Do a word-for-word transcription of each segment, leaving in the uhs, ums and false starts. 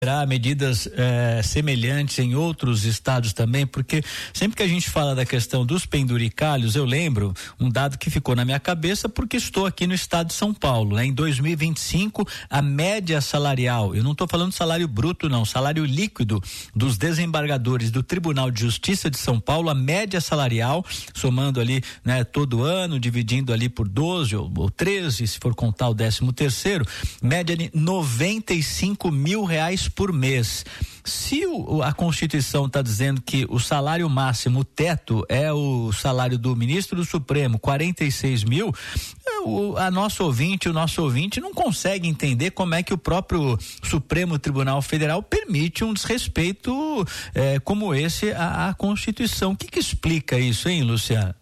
Terá medidas eh, semelhantes em outros estados também, porque sempre que a gente fala da questão dos penduricalhos, eu lembro um dado que ficou na minha cabeça porque estou aqui no estado de São Paulo, né? Em dois mil e vinte e cinco, a média salarial, eu não estou falando salário bruto não, salário líquido dos desembargadores do Tribunal de Justiça de São Paulo, a média salarial, somando ali, né, todo ano, dividindo ali por doze ou, ou treze, se for contar o décimo terceiro, média de noventa e cinco mil reais por mês. Se o, a Constituição está dizendo que o salário máximo, o teto, é o salário do ministro do Supremo, quarenta e seis mil, o, a nosso ouvinte, o nosso ouvinte não consegue entender como é que o próprio Supremo Tribunal Federal permite um desrespeito eh, como esse à, à Constituição. O que que explica isso, hein, Luciana?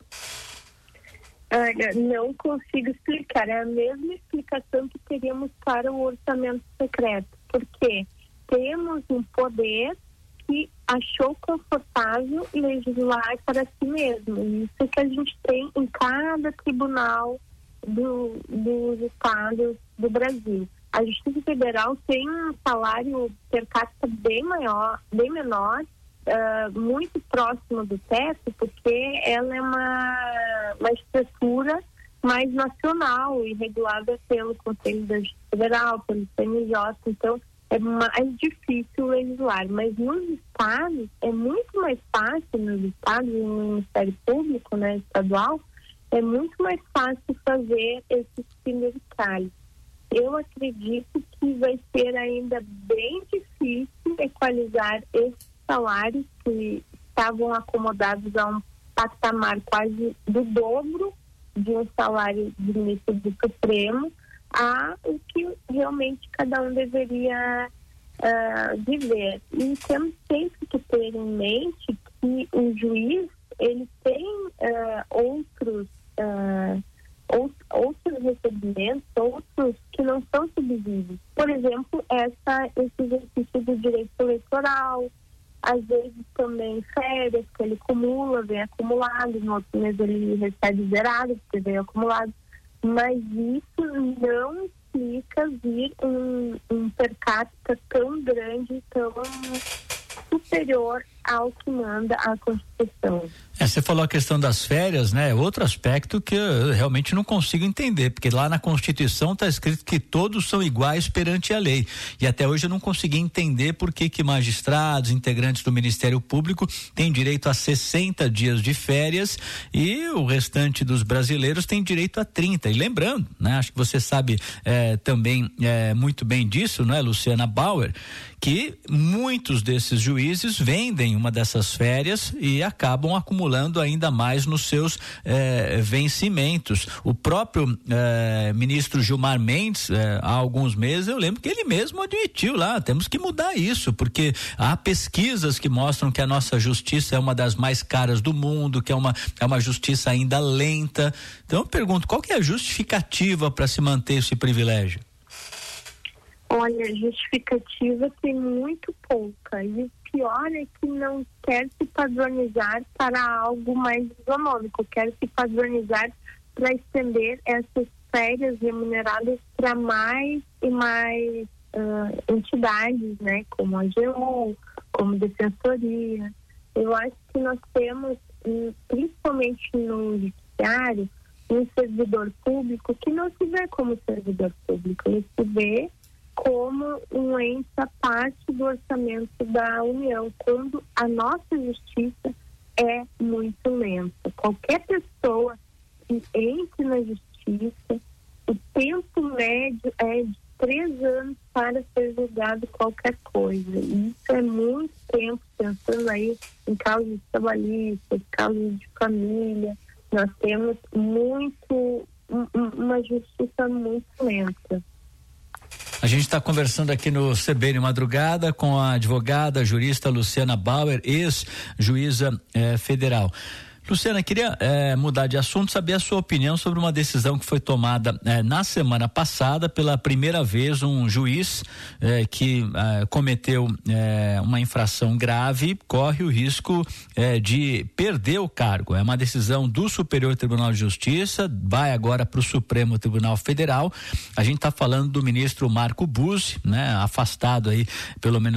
Olha, não consigo explicar. É a mesma explicação que teríamos para o orçamento secreto. Por quê? Temos um poder que achou confortável legislar para si mesmo. Isso que a gente tem em cada tribunal do, dos estados do Brasil. A Justiça Federal tem um salário per capita bem maior, bem menor, uh, muito próximo do teto, porque ela é uma, uma estrutura mais nacional e regulada pelo Conselho da Justiça Federal, pelo C N J. Então, é mais difícil legislar, mas nos estados é muito mais fácil, nos estados, no Ministério Público, né, estadual, é muito mais fácil fazer esses penduricalhos. Eu acredito que vai ser ainda bem difícil equalizar esses salários que estavam acomodados a um patamar quase do dobro de um salário de ministro do Supremo, a o que realmente cada um deveria uh, viver. E temos sempre que ter em mente que o juiz, ele tem uh, outros, uh, out, outros recebimentos, outros que não são subsídios. Por exemplo, essa, esse exercício do direito eleitoral, às vezes também férias que ele acumula, vem acumulado, no outro mês ele recebe zerado, porque vem acumulado. Mas isso não explica vir um, um per capita tão grande, tão superior ao que manda a Constituição. É, você falou a questão das férias, né? Outro aspecto que eu realmente não consigo entender, porque lá na Constituição está escrito que todos são iguais perante a lei. E até hoje eu não consegui entender por que que magistrados, integrantes do Ministério Público têm direito a sessenta dias de férias e o restante dos brasileiros tem direito a trinta. E lembrando, né? Acho que você sabe é, também é, muito bem disso, não é, Luciana Bauer, que muitos desses juízes vendem uma dessas férias e acabam acumulando ainda mais nos seus eh, vencimentos. O próprio eh, ministro Gilmar Mendes, eh, há alguns meses, eu lembro que ele mesmo admitiu lá, temos que mudar isso, porque há pesquisas que mostram que a nossa justiça é uma das mais caras do mundo, que é uma, é uma justiça ainda lenta. Então eu pergunto, qual que é a justificativa para se manter esse privilégio? Olha, justificativa tem muito pouca, e o pior é que não quer se padronizar para algo mais econômico, quer se padronizar para estender essas férias remuneradas para mais e mais uh, entidades, né, como a A G U, como Defensoria. Eu acho que nós temos, principalmente no judiciário, um servidor público que não se vê como servidor público, ele se vê como um ente à parte do orçamento da União, quando a nossa justiça é muito lenta. Qualquer pessoa que entre na justiça, o tempo médio é de três anos para ser julgado qualquer coisa. E isso é muito tempo, pensando aí em causas trabalhistas, causas de família. Nós temos muito, uma justiça muito lenta. A gente está conversando aqui no C B N Madrugada com a advogada, jurista Luciana Bauer, ex-juíza eh, federal. Luciana, queria eh, mudar de assunto, saber a sua opinião sobre uma decisão que foi tomada eh, na semana passada. Pela primeira vez, um juiz eh, que eh, cometeu eh, uma infração grave corre o risco eh, de perder o cargo. É uma decisão do Superior Tribunal de Justiça, vai agora para o Supremo Tribunal Federal. A gente está falando do ministro Marco Buzzi, né, afastado aí pelo menos